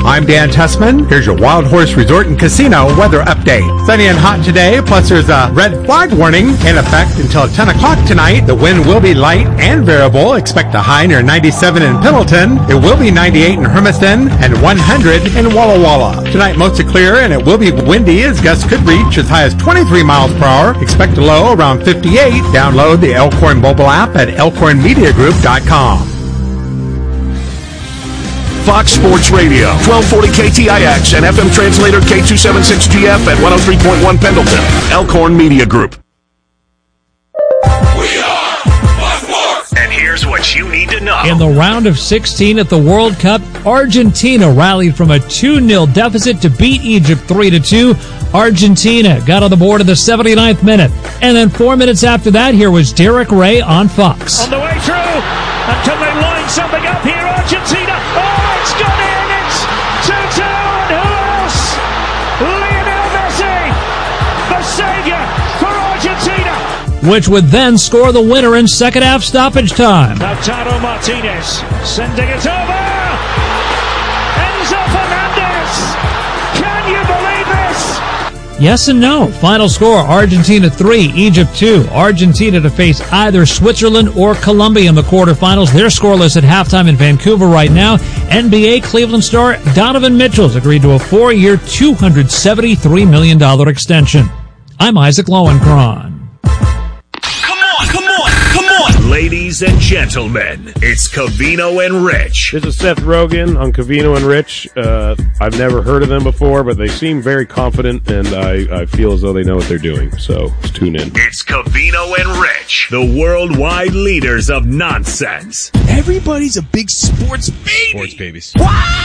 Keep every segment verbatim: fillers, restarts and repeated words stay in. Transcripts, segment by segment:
I'm Dan Tessman. Here's your Wild Horse Resort and Casino weather update. Sunny and hot today, plus there's a red flag warning in effect until ten o'clock tonight. The wind will be light and variable. Expect a high near ninety-seven in Pendleton. It will be ninety-eight in Hermiston and one hundred in Walla Walla. Tonight mostly clear and it will be windy as gusts could reach as high as twenty-three miles per hour. Expect a low around fifty-eight. Download the Elkhorn mobile app at elkhorn media group dot com. Fox Sports Radio, twelve forty K T I X and F M translator K two seventy-six G F at one oh three point one Pendleton. Elkhorn Media Group. We are Fox Sports. And here's what you need to know. In the round of sixteen at the World Cup, Argentina rallied from a two nil deficit to beat Egypt three to two. Argentina got on the board in the seventy-ninth minute. And then four minutes after that, here was Derek Ray on Fox. On the way through, until they line something up here, Argentina. Oh! It's gone in, it's two two, and who else? Lionel Messi, the saviour for Argentina. Which would then score the winner in second half stoppage time. Lautaro Martinez sending it over. Enzo Fernandez. Can you believe this? Yes and no. Final score, Argentina three, Egypt two. Argentina to face either Switzerland or Colombia in the quarterfinals. They're scoreless at halftime in Vancouver right now. N B A Cleveland star Donovan Mitchell's agreed to a four-year, two hundred seventy-three million dollars extension. I'm Isaac Lowenkron. Ladies and gentlemen, it's Covino and Rich. This is Seth Rogen on Covino and Rich. Uh, I've never heard of them before, but they seem very confident, and I, I feel as though they know what they're doing. So let's tune in. It's Covino and Rich, the worldwide leaders of nonsense. Everybody's a big sports baby. Sports babies.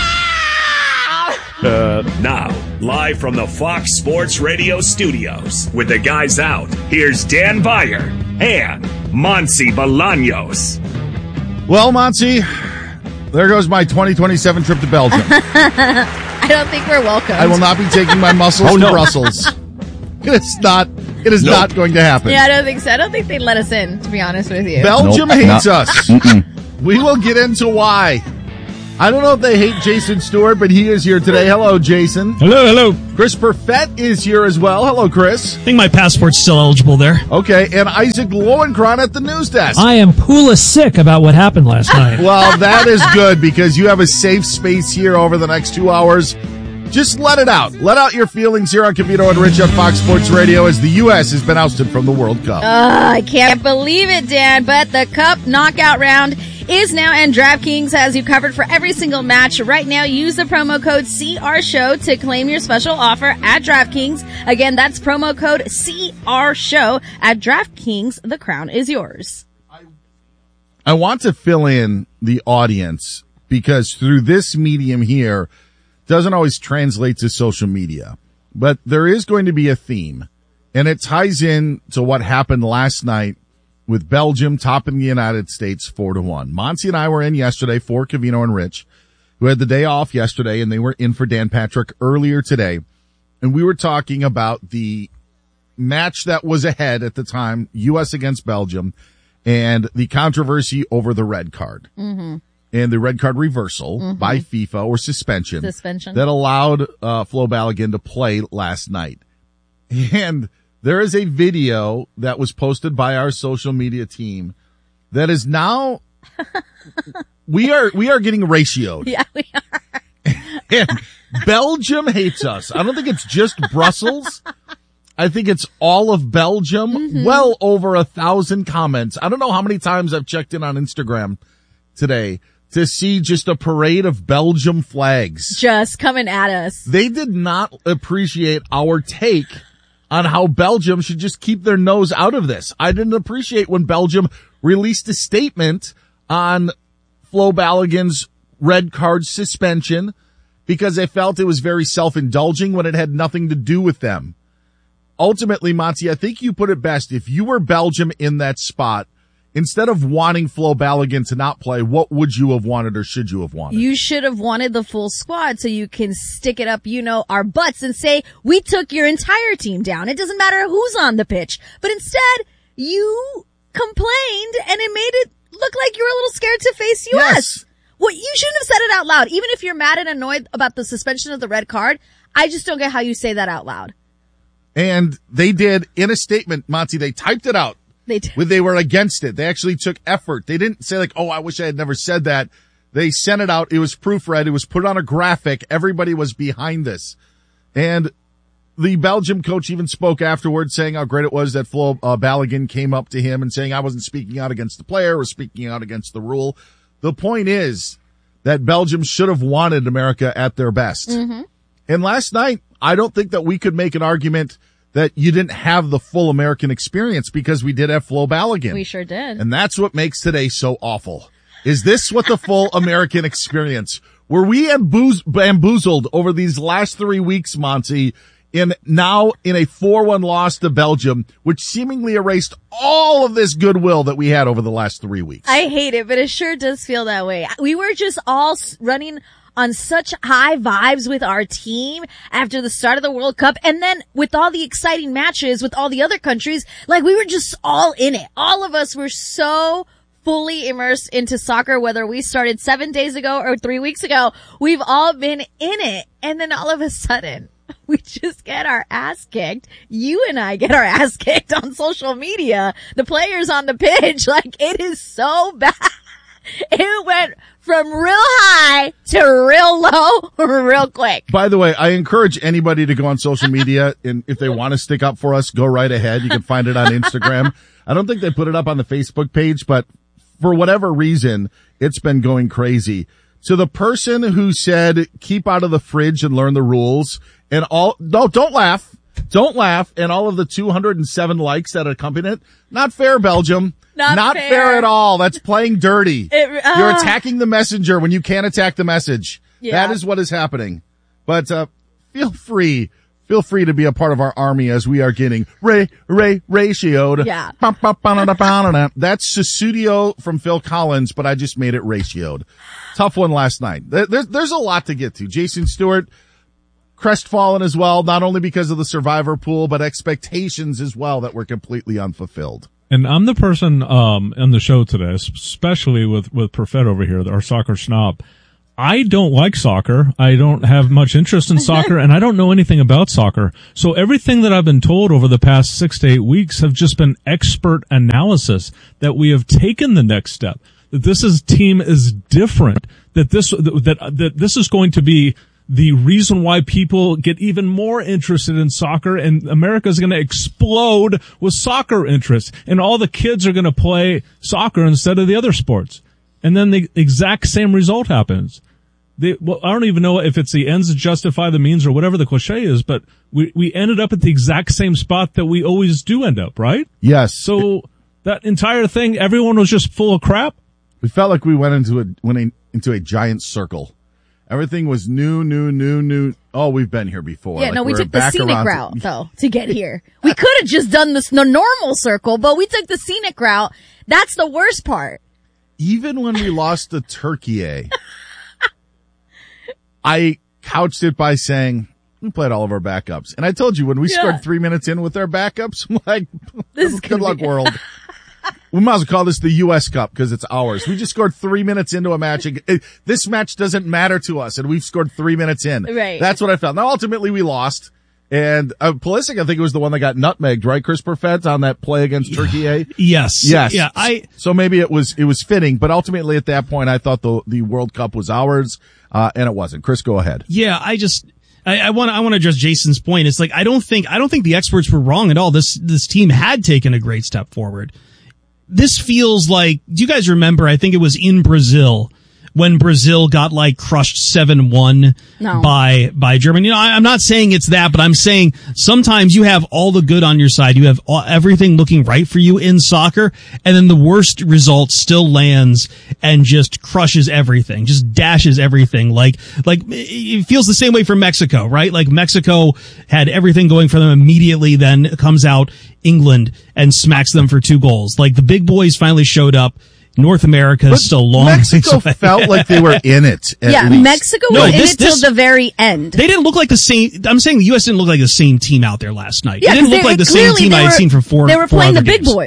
Uh, now, live from the Fox Sports Radio studios, with the guys out, here's Dan Beyer and Monsi Bolaños. Well, Monsi, there goes my twenty twenty-seven trip to Belgium. I don't think we're welcome. I will not be taking my muscles oh, to no. Brussels. It's not. It is nope. not going to happen. Yeah, I don't think so. I don't think they'd let us in, to be honest with you. Belgium nope, hates not. us. We will get into why. I don't know if they hate Jason Stewart, but he is here today. Hello, Jason. Hello, hello. Chris Perfett is here as well. Hello, Chris. I think my passport's still eligible there. Okay, and Isaac Lowenkron at the news desk. I am poola sick about what happened last night. Well, that is good because you have a safe space here over the next two hours. Just let it out. Let out your feelings here on Covino and Rich on Fox Sports Radio as the U S has been ousted from the World Cup. Uh, I can't believe it, Dan, but the Cup knockout round is now, and DraftKings has you covered for every single match. Right now, use the promo code C R Show to claim your special offer at DraftKings. Again, that's promo code C R Show at DraftKings. The crown is yours. I want to fill in the audience because through this medium here, doesn't always translate to social media, but there is going to be a theme, and it ties in to what happened last night with Belgium topping the United States four to one. Monty and I were in yesterday for Covino and Rich, who had the day off yesterday, and they were in for Dan Patrick earlier today, and we were talking about the match that was ahead at the time, U S against Belgium, and the controversy over the red card. Mm-hmm. And the red card reversal mm-hmm. by FIFA or suspension, suspension that allowed uh, Flo Balogun to play last night. And there is a video that was posted by our social media team that is now we are we are getting ratioed. Yeah, we are. And Belgium hates us. I don't think it's just Brussels. I think it's all of Belgium. Mm-hmm. Well over a thousand comments. I don't know how many times I've checked in on Instagram today to see just a parade of Belgium flags. Just coming at us. They did not appreciate our take on how Belgium should just keep their nose out of this. I didn't appreciate when Belgium released a statement on Flo Balogun's red card suspension because they felt it was very self-indulging when it had nothing to do with them. Ultimately, Monty, I think you put it best. If you were Belgium in that spot, instead of wanting Flo Balogun to not play, what would you have wanted or should you have wanted? You should have wanted the full squad so you can stick it up, you know, our butts and say, we took your entire team down. It doesn't matter who's on the pitch. But instead, you complained and it made it look like you were a little scared to face U S. Yes. Well, you shouldn't have said it out loud. Even if you're mad and annoyed about the suspension of the red card, I just don't get how you say that out loud. And they did in a statement, Monty, they typed it out. They did. They were against it. They actually took effort. They didn't say like, oh, I wish I had never said that. They sent it out. It was proofread. It was put on a graphic. Everybody was behind this. And the Belgium coach even spoke afterwards saying how great it was that Flo uh, Balogun came up to him and saying I wasn't speaking out against the player or speaking out against the rule. The point is that Belgium should have wanted America at their best. Mm-hmm. And last night, I don't think that we could make an argument that you didn't have the full American experience because we did have Flo Balogun. We sure did. And that's what makes today so awful. Is this what the full American experience? Were we bamboozled, bamboozled over these last three weeks, Monty, in now in a four one loss to Belgium, which seemingly erased all of this goodwill that we had over the last three weeks? I hate it, but it sure does feel that way. We were just all running on such high vibes with our team after the start of the World Cup. And then with all the exciting matches with all the other countries, like we were just all in it. All of us were so fully immersed into soccer, whether we started seven days ago or three weeks ago, we've all been in it. And then all of a sudden, we just get our ass kicked. You and I get our ass kicked on social media. The players on the pitch, like it is so bad. It went from real high to real low real quick. By the way, I encourage anybody to go on social media, and if they want to stick up for us, go right ahead. You can find it on Instagram. I don't think they put it up on the Facebook page, but for whatever reason, it's been going crazy. To the person who said, keep out of the fridge and learn the rules, and all, no, don't laugh. Don't laugh. And all of the two hundred seven likes that accompany it. Not fair, Belgium. Not, Not fair. fair at all. That's playing dirty. It, uh, You're attacking the messenger when you can't attack the message. Yeah. That is what is happening. But, uh, feel free. Feel free to be a part of our army as we are getting Ray, Ray, ratioed. Yeah. That's Susudio from Phil Collins, but I just made it ratioed. Tough one last night. There's, there's a lot to get to. Jason Stewart, crestfallen as well, not only because of the survivor pool, but expectations as well that were completely unfulfilled. And I'm the person um on the show today, especially with, with Perfett over here, our soccer snob. I don't like soccer. I don't have much interest in soccer, and I don't know anything about soccer. So everything that I've been told over the past six to eight weeks have just been expert analysis that we have taken the next step. That this is, team is different. That this that that this is going to be the reason why people get even more interested in soccer, and America is going to explode with soccer interest, and all the kids are going to play soccer instead of the other sports. And then the exact same result happens. They, well, I don't even know if it's the ends that justify the means or whatever the cliche is, but we, we ended up at the exact same spot that we always do end up, right? Yes. So that entire thing, everyone was just full of crap. We felt like we went into a, went in, into a giant circle. Everything was new, new, new, new. Oh, we've been here before. Yeah, like no, we we're took the back scenic around route, to, though, to get here. We could have just done this the normal circle, but we took the scenic route. That's the worst part. Even when we lost to Turkey, I couched it by saying, we played all of our backups. And I told you, when we Yeah. scored three minutes in with our backups, I'm like, This is good gonna luck, be- world. We might as well call this the U S Cup because it's ours. We just scored three minutes into a match. It- This match doesn't matter to us, and we've scored three minutes in. Right. That's what I felt. Now, ultimately, we lost. And uh, Pulisic, I think it was the one that got nutmegged, right, Chris Perfett, on that play against Turkey? Yes. Yes. Yeah. I. So maybe it was it was fitting, but ultimately at that point, I thought the the World Cup was ours, uh, and it wasn't. Chris, go ahead. Yeah. I just. I want. I want to address Jason's point. It's like I don't think. I don't think the experts were wrong at all. This this team had taken a great step forward. This feels like. Do you guys remember? I think it was in Brazil when Brazil got like crushed seven one No. by by Germany. You know, I, I'm not saying it's that, but I'm saying sometimes you have all the good on your side. You have all, everything looking right for you in soccer, and then the worst result still lands and just crushes everything, just dashes everything. Like like it feels the same way for Mexico, right? Like Mexico had everything going for them immediately, then comes out England and smacks them for two goals. Like the big boys finally showed up. North America is still long. Mexico felt like they were in it. At Yeah, least. Mexico No, was in this- it till this- the very end. They didn't look like the same. I'm saying the U S didn't look like the same team out there last night. Yeah, it didn't 'cause look they- like the same clearly team they I had were- seen from four. They were four playing the other big games. boys.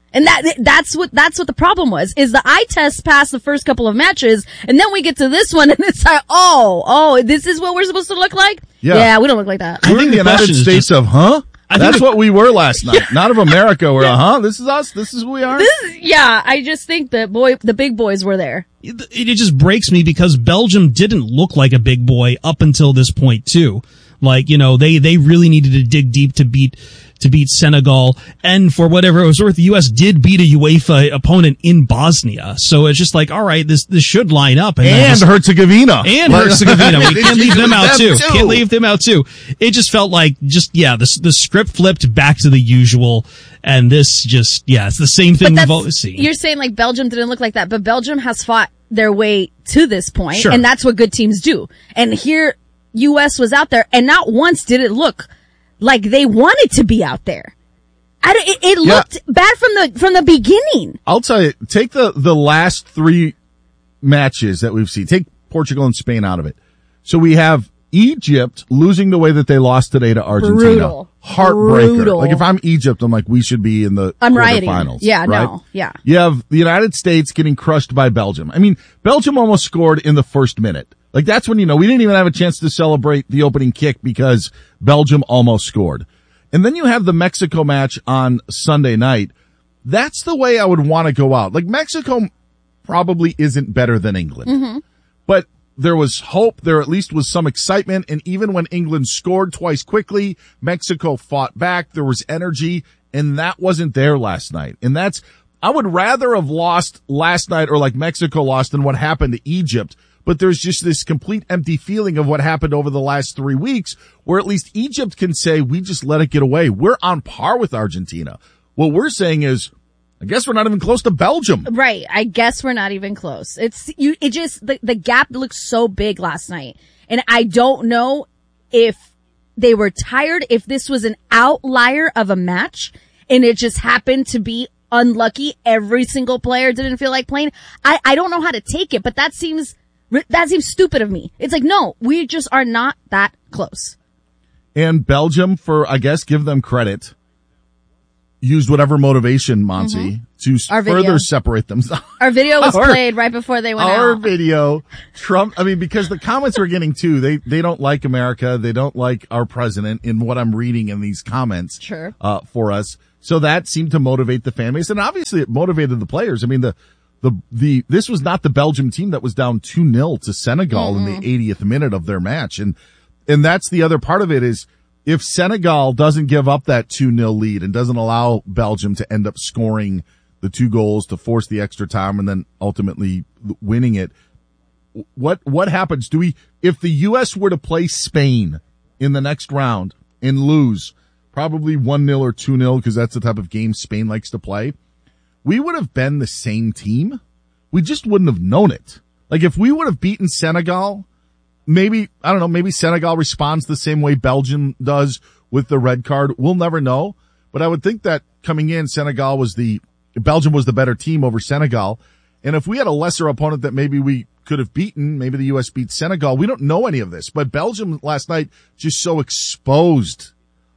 And that, that's what, that's what the problem was, is the eye test passed the first couple of matches, and then we get to this one, and it's like, oh, oh, this is what we're supposed to look like? Yeah. Yeah, we don't look like that. We're in the United States just, of, huh? I That's what we were last night. Yeah. Not of America. We're, yeah. huh? This is us. This is who we are. This is, yeah, I just think that boy, the big boys were there. It, it just breaks me because Belgium didn't look like a big boy up until this point too. Like, you know, they, they really needed to dig deep to beat, to beat Senegal. And for whatever it was worth, the U S did beat a UEFA opponent in Bosnia. So it's just like, all right, this, this should line up. And, and just, Herzegovina. And Herzegovina. We can't leave them out too. too. Can't leave them out too. It just felt like just, yeah, the, the script flipped back to the usual. And this just, yeah, it's the same thing we've always seen. You're saying like Belgium didn't look like that, but Belgium has fought their way to this point, sure. and that's what good teams do. And here, U S was out there, and not once did it look like they wanted to be out there. I, it it yeah. looked bad from the from the beginning. I'll tell you, take the, the last three matches that we've seen. Take Portugal and Spain out of it. So we have Egypt losing the way that they lost today to Argentina. Brutal. Heartbreaker. Brutal. Like if I'm Egypt, I'm like, we should be in the I'm quarterfinals. Yeah, right? no, yeah. You have the United States getting crushed by Belgium. I mean, Belgium almost scored in the first minute. Like that's when, you know, we didn't even have a chance to celebrate the opening kick because Belgium almost scored. And then you have the Mexico match on Sunday night. That's the way I would want to go out. Like Mexico probably isn't better than England, mm-hmm. but there was hope. There at least was some excitement. And even when England scored twice quickly, Mexico fought back. There was energy, and that wasn't there last night. And that's, I would rather have lost last night or like Mexico lost than what happened to Egypt. But there's just this complete empty feeling of what happened over the last three weeks where at least Egypt can say, we just let it get away. We're on par with Argentina. What we're saying is, I guess we're not even close to Belgium. Right. I guess we're not even close. It's, you, it just, the, the gap looks so big last night. And I don't know if they were tired, if this was an outlier of a match and it just happened to be unlucky. Every single player didn't feel like playing. I, I don't know how to take it, but that seems, that seems stupid of me. It's like, no, we just are not that close. And Belgium, for, I guess, give them credit, used whatever motivation, Monsi, mm-hmm. to our further video. separate themselves. Our video was our, played right before they went our out. Our video, Trump, I mean, because the comments we're getting too, they, they don't like America. They don't like our president in what I'm reading in these comments sure. uh, for us. So that seemed to motivate the fan base. And obviously it motivated the players. I mean, the, the, the, this was not the Belgium team that was down two nil to Senegal mm-hmm. in the eightieth minute of their match. And, and that's the other part of it is, if Senegal doesn't give up that two nil lead and doesn't allow Belgium to end up scoring the two goals to force the extra time and then ultimately winning it, what, what happens? Do we, if the U S were to play Spain in the next round and lose probably one nil or two nil, because that's the type of game Spain likes to play, we would have been the same team. We just wouldn't have known it. Like if we would have beaten Senegal, maybe, I don't know, maybe Senegal responds the same way Belgium does with the red card. We'll never know. But I would think that coming in, Senegal was the, Belgium was the better team over Senegal. And if we had a lesser opponent that maybe we could have beaten, maybe the U S beat Senegal, we don't know any of this. But Belgium last night just so exposed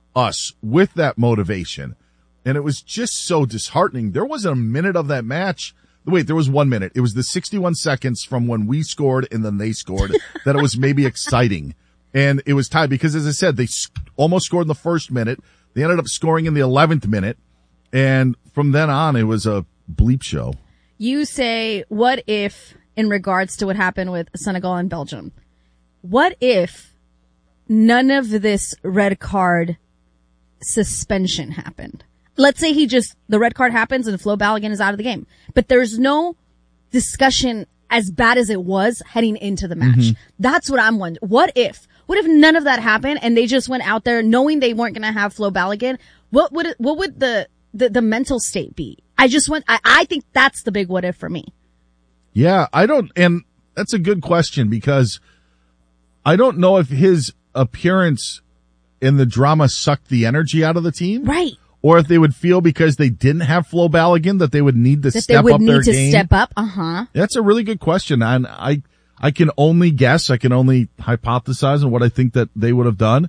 us with that motivation. And it was just so disheartening. There wasn't a minute of that match. Wait, there was one minute. It was the sixty-one seconds from when we scored and then they scored that it was maybe exciting. And it was tied because, as I said, they almost scored in the first minute. They ended up scoring in the eleventh minute. And from then on, it was a bleep show. You say, what if, in regards to what happened with Senegal and Belgium, what if none of this red card suspension happened? Let's say he just, the red card happens and Flo Balogun is out of the game. But there's no discussion as bad as it was heading into the match. Mm-hmm. That's what I'm wondering. What if, what if none of that happened and they just went out there knowing they weren't going to have Flo Balogun? What would it, what would the, the, the mental state be? I just want, I, I think that's the big what if for me. Yeah, I don't, and that's a good question because I don't know if his appearance in the drama sucked the energy out of the team. Right. Or if they would feel because they didn't have Flo Balogun that they would need to that step up their game. They would need to step up, uh-huh. That's a really good question. And I, I can only guess, I can only hypothesize on what I think that they would have done.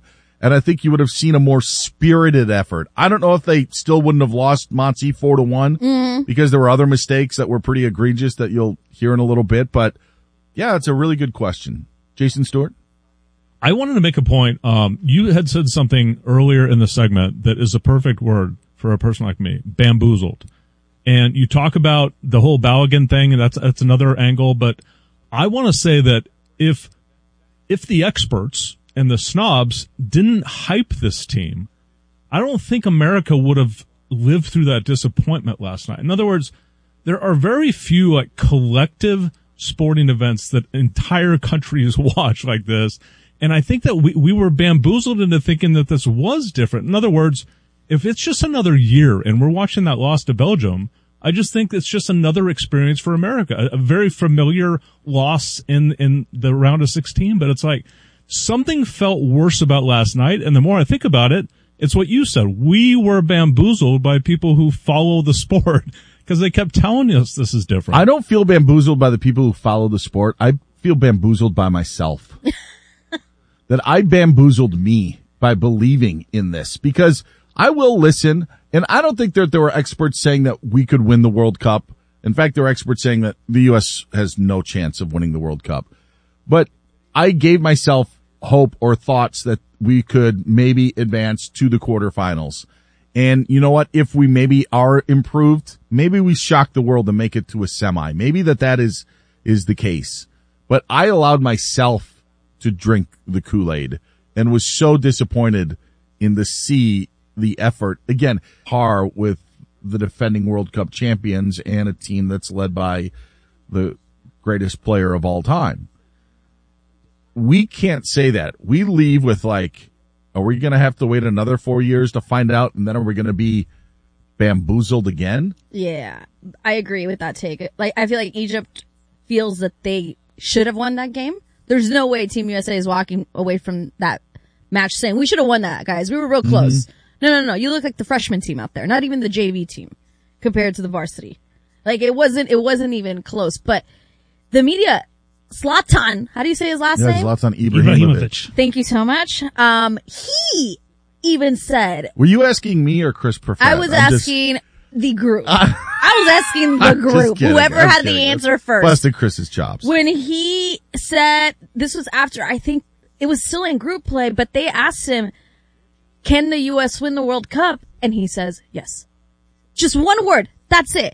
And I think you would have seen a more spirited effort. I don't know if they still wouldn't have lost Monty four to one Mm-hmm. because there were other mistakes that were pretty egregious that you'll hear in a little bit. But yeah, it's a really good question. Jason Stewart? I wanted to make a point. Um, you had said something earlier in the segment that is a perfect word for a person like me, bamboozled. And you talk about the whole Balogun thing, and that's, that's another angle. But I want to say that if, if the experts and the snobs didn't hype this team, I don't think America would have lived through that disappointment last night. In other words, there are very few like collective sporting events that entire countries watch like this. And I think that we, we were bamboozled into thinking that this was different. In other words, if it's just another year and we're watching that loss to Belgium, I just think it's just another experience for America, a, a very familiar loss in, in the round of sixteen. But it's like something felt worse about last night. And the more I think about it, it's what you said. We were bamboozled by people who follow the sport because they kept telling us this is different. I don't feel bamboozled by the people who follow the sport. I feel bamboozled by myself. That I bamboozled me by believing in this, because I will listen, and I don't think that there were experts saying that we could win the World Cup. In fact, there were experts saying that the U S has no chance of winning the World Cup. But I gave myself hope or thoughts that we could maybe advance to the quarterfinals. And you know what? If we maybe are improved, maybe we shock the world and make it to a semi. Maybe that that is, is the case. But I allowed myself to drink the Kool-Aid and was so disappointed in the see the effort. Again, par with the defending World Cup champions and a team that's led by the greatest player of all time. We can't say that. We leave with like, are we going to have to wait another four years to find out, and then are we going to be bamboozled again? Yeah, I agree with that take. Like, I feel like Egypt feels that they should have won that game. There's no way Team U S A is walking away from that match saying, we should have won that, guys. We were real close. Mm-hmm. No, no, no. You look like the freshman team out there, not even the J V team compared to the varsity. Like, it wasn't, it wasn't even close. But the media, Zlatan, how do you say his last yeah, name? Zlatan Ibrahimovic. Thank you so much. Um, he even said. Were you asking me or Chris Perfett? I was I'm asking just, the group. Uh, I was asking the group. Whoever I'm had kidding. the answer first. Busted Chris's chops. When he said, this was after, I think it was still in group play, but they asked him, can the U S win the World Cup? And he says, yes. Just one word. That's it.